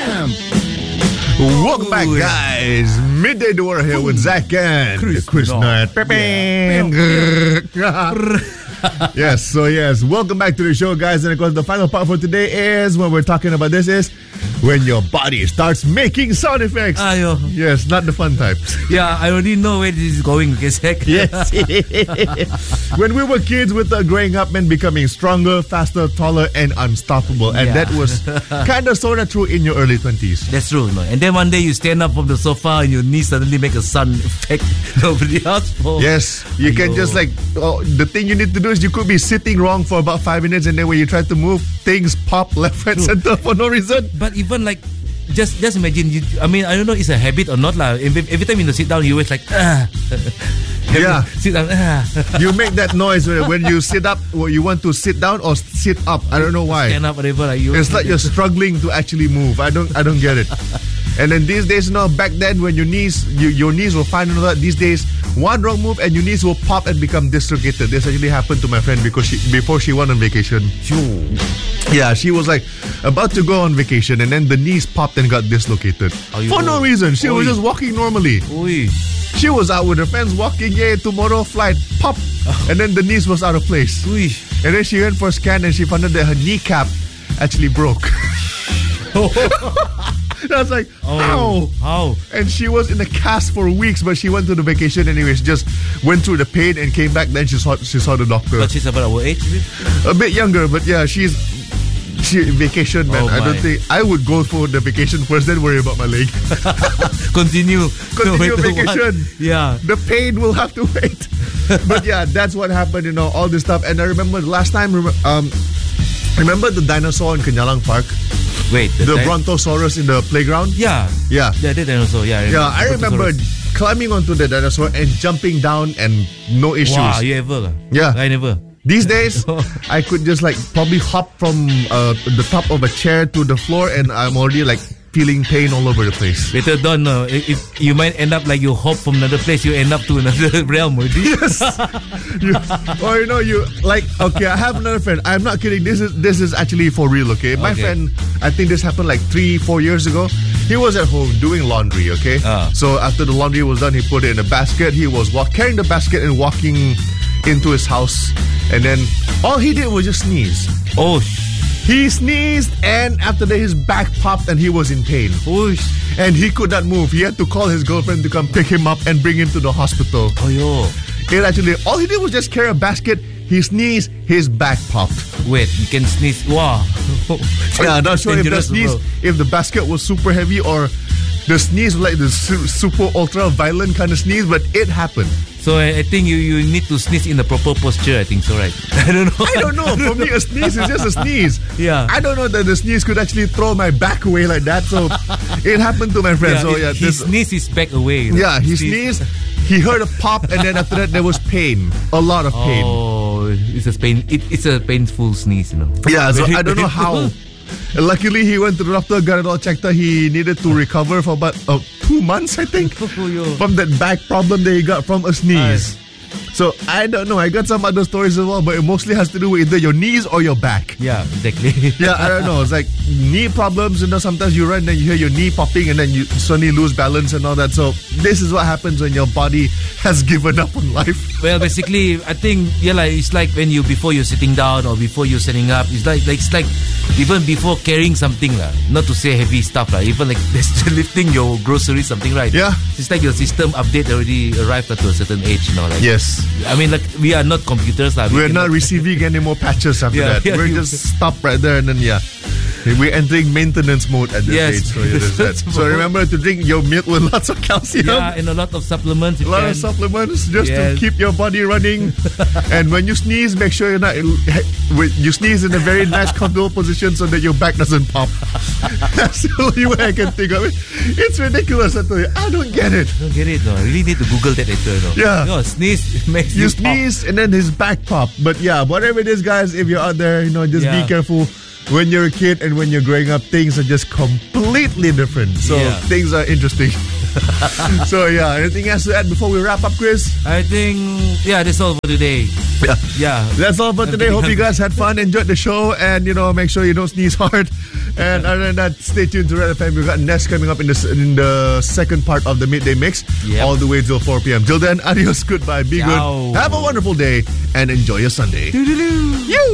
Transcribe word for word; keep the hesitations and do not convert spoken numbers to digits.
Welcome back, guys. Midday Door here with Zach and Chris, Chris no. Knight. Yes, so yes, welcome back to the show, guys. And of course, the final part for today is when we're talking about this is when your body starts making sound effects. Ayo. Yes, not the fun types. Yeah, I already know where this is going, okay, Zach? Yes. When we were kids, with uh, growing up and becoming stronger, faster, taller, and unstoppable. And Yeah. that was kind of sort of true in your early twenties. That's true, no? And then one day you stand up from the sofa and your knees suddenly make a sound effect nobody asked for. Yes, you can Aiyo. just like, oh, the thing you need to do is you could be sitting wrong for about five minutes and then when you try to move, things pop left, right, True. center for no reason. But even like, just just imagine, you, I mean, I don't know it's a habit or not. La. Every, every time you sit down, you always like, ah. Yeah. Sit down, ah. You make that noise when when you sit up, or you want to sit down or sit up. I don't know why. Stand up, whatever. Like, you It's like you're struggling to actually move. I don't I don't get it. And then these days, you know, back then when your knees, you, your knees were fine and all that. These days, one wrong move and your knees will pop and become dislocated. This actually happened to my friend because she before she went on vacation. Yeah, she was like about to go on vacation and then the knees popped and got dislocated Aiyo. for no reason. She was Oi. just walking normally. Oi. She was out with her friends walking. Yeah, tomorrow flight pop, and then the knees was out of place. Oi. And then she went for a scan and she found out that her kneecap actually broke. I was like, Oh, how? how? And she was in a cast for weeks, but she went to the vacation anyways. Just went through the pain and came back. Then she saw she saw the doctor. But she's about our age, is it? A bit younger, but yeah, she's she vacation man. Oh, I don't my. think I would go for the vacation first, then worry about my leg. Continue. Continue No matter vacation. what. Yeah. The pain will have to wait. But yeah, that's what happened. You know, all this stuff. And I remember the last time. rem- Um, remember the dinosaur in Kenyalang Park, Wait. the di- Brontosaurus in the playground. Yeah. Yeah. Yeah, that dinosaur. Yeah. Yeah, I remember Brontosaurus. climbing onto the dinosaur and jumping down and no issues. Wow, you ever? Yeah. I never. These days, I could just like probably hop from uh, the top of a chair to the floor and I'm already like feeling pain all over the place. Better don't know. If, if you might end up like you hop from another place, you end up to another realm already. Yes. you, or you know, you like, okay, I have another friend. I'm not kidding. This is this is actually for real, okay? My Okay. friend, I think this happened like three, four years ago. He was at home doing laundry, okay? Ah. So after the laundry was done, he put it in a basket. He was walk, carrying the basket and walking into his house. And then all he did was just sneeze. Oh, sh- He sneezed and after that his back popped and he was in pain. oh, sh- And he could not move. He had to call his girlfriend to come pick him up and bring him to the hospital. oh, yo. It actually, all he did was just carry a basket. He sneezed, his back popped. Wait, you can sneeze. Wow. Yeah, I'm not sure if the Dangerous, sneeze, bro. if the basket was super heavy or the sneeze was like the su- super ultra violent kind of sneeze, but it happened. So I, I think you, you need to sneeze in the proper posture, I think so, right? I don't know. I don't know. For me, a sneeze is just a sneeze. Yeah. I don't know that the sneeze could actually throw my back away like that. So it happened to my friend. Yeah, so it- yeah, he this, sneezed his back away. you know. yeah, he Sneeze- sneezed. He heard a pop, and then after that there was pain, a lot of pain. Oh, it's a pain. It, it's a painful sneeze, you know. Yeah, so Very I don't know how. Luckily, he went to the doctor, got it all checked out. He needed to recover for about uh, two months, I think, Oh, yo. from that back problem that he got from a sneeze. So I don't know. I got some other stories as well, but it mostly has to do with either your knees or your back. Yeah, exactly. Yeah, I don't know. It's like knee problems, you know, sometimes you run and you hear your knee popping and then you suddenly lose balance and all that. So this is what happens when your body has given up on life. Well, basically, I think yeah, like it's like when you before you're sitting down or before you're standing up. It's like, like it's like even before carrying something, lah. Not to say heavy stuff, lah. Even like lifting your groceries, something, right? Yeah. It's like your system update already arrived at a certain age, you know. Like, Yes. I mean, like we are not computers, lah. We We're not cannot- receiving any more patches after Yeah, that. yeah, We're you- just stopped right there and then yeah. We're entering maintenance mode at this Yes. stage. So, yeah, there's that. So remember to drink your milk with lots of calcium. Yeah, and a lot of supplements. A You lot can. of supplements just Yes. to keep your body running. And when you sneeze, make sure you're not you sneeze in a very nice comfortable position so that your back doesn't pop. That's the only way I can think of it. It's ridiculous. I tell you, I don't get it. I don't get it. No, I really need to Google that later. No. Yeah. No, sneeze makes You you, sneeze and then his back pop. But yeah, whatever it is, guys, if you're out there, you know, just Yeah. be careful. When you're a kid and when you're growing up, things are just completely different. So Yeah. things are interesting. So yeah, anything else to add before we wrap up, Chris? I think yeah, that's all for today. Yeah. Yeah. That's all for today. Hope you guys had fun, enjoyed the show, and you know, make sure you don't sneeze hard. And other than that, stay tuned to Red F M. We've got Nest coming up in the in the second part of the midday mix, Yep. all the way till four p.m. Till then, adios, goodbye, be Ciao. good, have a wonderful day, and enjoy your Sunday. Toodaloo. You.